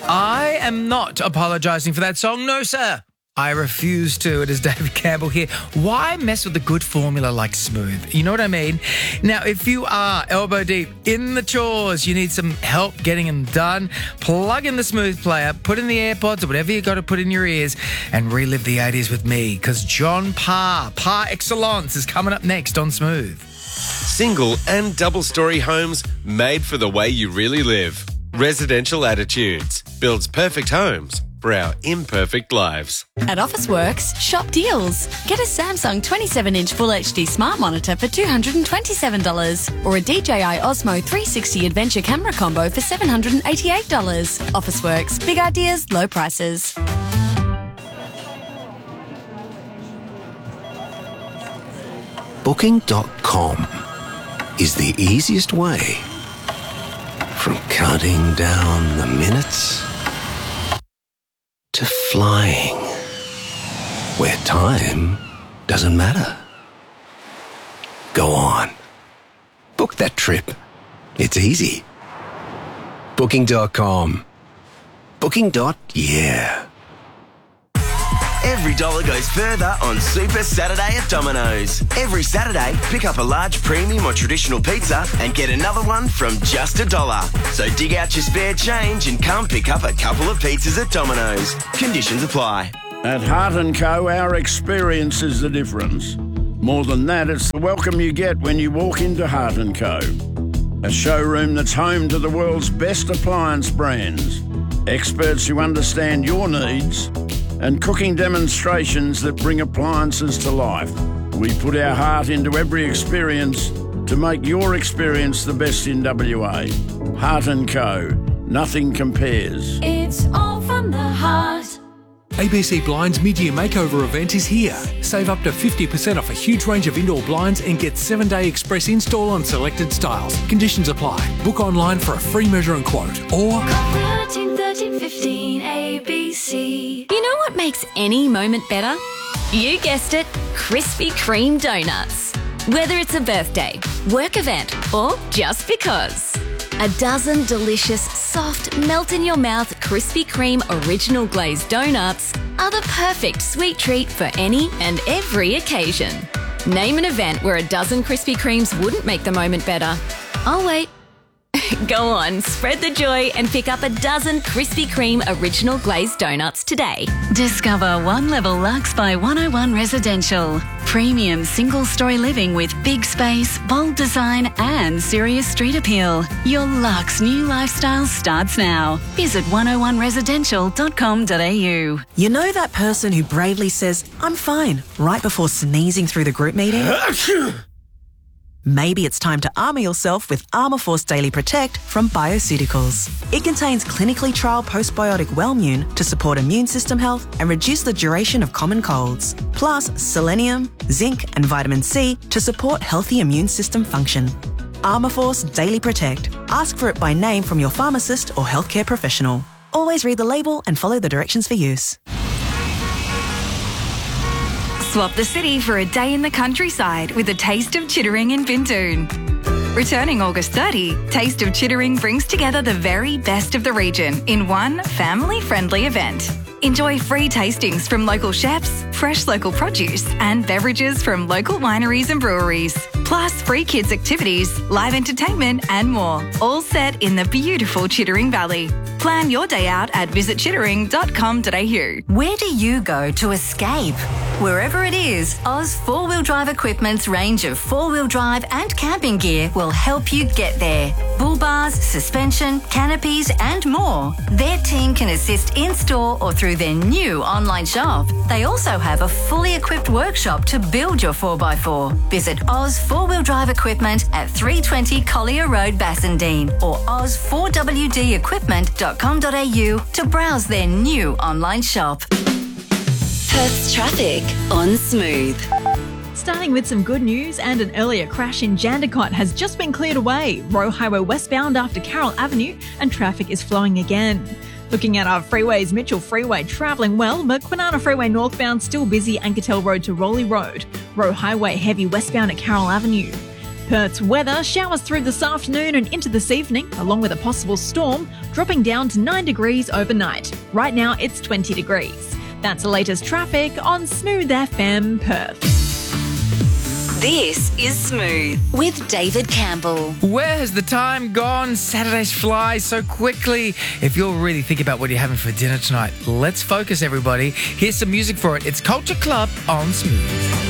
I am not apologising for that song, no sir. I refuse to. It is David Campbell here. Why mess with a good formula like Smooth? You know what I mean? Now, if you are elbow deep in the chores, you need some help getting them done, plug in the Smooth player, put in the AirPods or whatever you got to put in your ears and relive the 80s with me, because John Par excellence, is coming up next on Smooth. Single and double-storey homes made for the way you really live. Residential Attitudes builds perfect homes for our imperfect lives. At Officeworks, shop deals. Get a Samsung 27-inch Full HD Smart Monitor for $227 or a DJI Osmo 360 Adventure Camera Combo for $788. Officeworks. Big ideas, low prices. Booking.com is the easiest way from counting down the minutes to flying where time doesn't matter. Go on. Book that trip. It's easy. Booking.com. Booking.yeah. Every dollar goes further on Super Saturday at Domino's. Every Saturday, pick up a large premium or traditional pizza and get another one from just $1. So dig out your spare change and come pick up a couple of pizzas at Domino's. Conditions apply. At Heart & Co, our experience is the difference. More than that, it's the welcome you get when you walk into Heart & Co. A showroom that's home to the world's best appliance brands, experts who understand your needs, and cooking demonstrations that bring appliances to life. We put our heart into every experience to make your experience the best in WA. Heart & Co. Nothing compares. It's all from the heart. ABC Blinds mid-year makeover event is here. Save up to 50% off a huge range of indoor blinds and get 7-day express install on selected styles. Conditions apply. Book online for a free measure and quote or... Call 13 15 ABC. You know what makes any moment better? You guessed it, Krispy Kreme donuts. Whether it's a birthday, work event, or just because. A dozen delicious, soft, melt-in-your-mouth Krispy Kreme original glazed donuts are the perfect sweet treat for any and every occasion. Name an event where a dozen Krispy Kremes wouldn't make the moment better. I'll wait. Go on, spread the joy and pick up a dozen Krispy Kreme original glazed donuts today. Discover One Level Luxe by 101 Residential. Premium single-story living with big space, bold design and serious street appeal. Your luxe new lifestyle starts now. Visit 101residential.com.au. You know that person who bravely says, "I'm fine," right before sneezing through the group meeting? Maybe it's time to armour yourself with Armour Force Daily Protect from Bioceuticals. It contains clinically trialled postbiotic Wellmune to support immune system health and reduce the duration of common colds, plus selenium, zinc and vitamin C to support healthy immune system function. Armour Force Daily Protect. Ask for it by name from your pharmacist or healthcare professional. Always read the label and follow the directions for use. Swap the city for a day in the countryside with a taste of Chittering in Bintoon. Returning August 30, Taste of Chittering brings together the very best of the region in one family-friendly event. Enjoy free tastings from local chefs, fresh local produce and beverages from local wineries and breweries. Plus free kids activities, live entertainment and more. All set in the beautiful Chittering Valley. Plan your day out at visitchittering.com.au. Where do you go to escape? Wherever it is, Oz 4-Wheel Drive Equipment's range of 4-wheel drive and camping gear will help you get there. Bull bars, suspension, canopies and more. Their team can assist in-store or through their new online shop. They also have a fully equipped workshop to build your 4x4. Visit Oz 4-Wheel Drive Equipment at 320 Collier Road, Bassendean or oz4wdequipment.com.au to browse their new online shop. Perth's traffic on Smooth. Starting with some good news, and an earlier crash in Jandakot has just been cleared away. Roe Highway westbound after Carroll Avenue, and traffic is flowing again. Looking at our freeways, Mitchell Freeway travelling well, but Kwinana Freeway northbound still busy, Anketel Road to Rowley Road. Roe Highway heavy westbound at Carroll Avenue. Perth's weather, showers through this afternoon and into this evening, along with a possible storm, dropping down to 9 degrees overnight. Right now, it's 20 degrees. That's the latest traffic on Smooth FM Perth. This is Smooth with David Campbell. Where has the time gone? Saturdays fly so quickly. If you're really thinking about what you're having for dinner tonight, let's focus, everybody. Here's some music for it. It's Culture Club on Smooth.